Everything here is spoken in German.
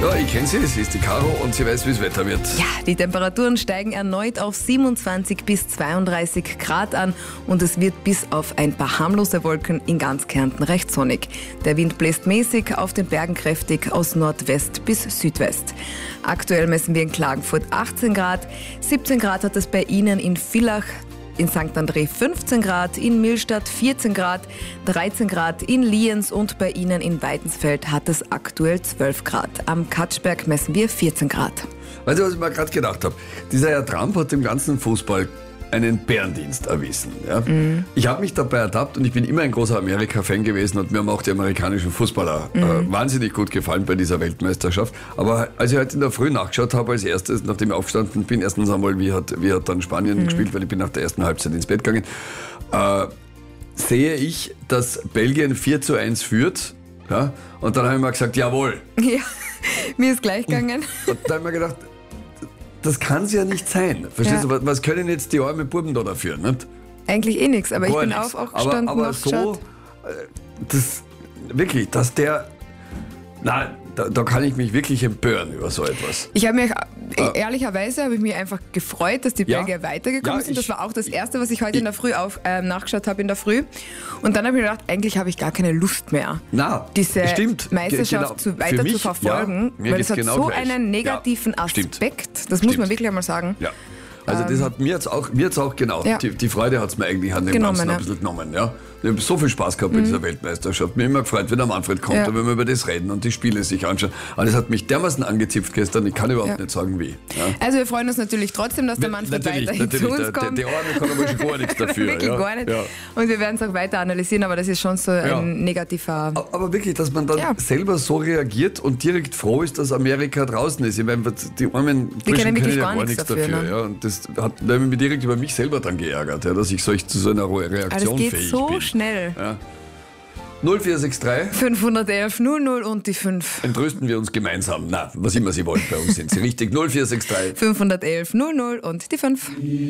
Ja, ich kenne sie, es ist die Caro und sie weiß, wie das Wetter wird. Ja, die Temperaturen steigen erneut auf 27 bis 32 Grad an und es wird bis auf ein paar harmlose Wolken in ganz Kärnten recht sonnig. Der Wind bläst mäßig, auf den Bergen kräftig aus Nordwest bis Südwest. Aktuell messen wir in Klagenfurt 18 Grad, 17 Grad hat es bei Ihnen in Villach, in St. André 15 Grad, in Millstatt 14 Grad, 13 Grad in Lienz und bei Ihnen in Weidensfeld hat es aktuell 12 Grad. Am Katschberg messen wir 14 Grad. Weißt du, was ich mir gerade gedacht habe? Dieser Herr Trump hat dem ganzen Fußball einen Bärendienst erwiesen. Ja? Ich habe mich dabei ertappt und ich bin immer ein großer Amerika-Fan gewesen und mir haben auch die amerikanischen Fußballer wahnsinnig gut gefallen bei dieser Weltmeisterschaft. Aber als ich heute in der Früh nachgeschaut habe, als erstes, nachdem ich aufgestanden bin, erstens einmal, wie hat dann Spanien gespielt, weil ich bin nach der ersten Halbzeit ins Bett gegangen, sehe ich, dass Belgien 4:1 führt. Ja? Und dann habe ich mir gesagt, jawohl. Ja, mir ist gleich gegangen. Und dann habe ich mir gedacht, das kann es ja nicht sein. Verstehst du, was können jetzt die armen Buben da dafür? Nicht? Eigentlich eh nichts, aber Gar ich bin nichts. aufgestanden und aber so, wirklich, dass der, nein, da kann ich mich wirklich empören über so etwas. Ich habe mich, ehrlicherweise habe ich mich einfach gefreut, dass die Belgier weitergekommen sind. Das war auch das Erste, was ich heute in der Früh nachgeschaut habe in der Früh. Und dann habe ich mir gedacht, eigentlich habe ich gar keine Lust mehr, diese Meisterschaft weiter zu verfolgen, weil es hat so einen negativen Aspekt. Das muss man wirklich einmal sagen. Ja. Also das hat mir jetzt auch genau, die Freude hat es mir eigentlich an dem Ganzen ein bisschen genommen. Ja. Ich habe so viel Spaß gehabt bei dieser Weltmeisterschaft. Mir immer gefreut, wenn der Manfred kommt und wenn wir über das reden und die Spiele sich anschauen. Aber das hat mich dermaßen angezipft gestern, ich kann überhaupt nicht sagen wie. Ja. Also wir freuen uns natürlich trotzdem, dass der Manfred weiterhin zu uns kommt. Die Arme kann aber schon gar nichts dafür. Wirklich gar nicht. Ja. Und wir werden es auch weiter analysieren, aber das ist schon so ein negativer... Aber wirklich, dass man dann selber so reagiert und direkt froh ist, dass Amerika draußen ist. Ich meine, die Armen können wirklich gar nichts dafür. Ne? Ja. Und das hat mich direkt über mich selber dann geärgert, dass ich zu so einer Reaktion fähig bin. Das geht so schnell. Ja. 0463 511 00 und die 5. Entrösten wir uns gemeinsam. Na, was immer Sie wollen, bei uns sind Sie richtig. 0463 511 00 und die 5.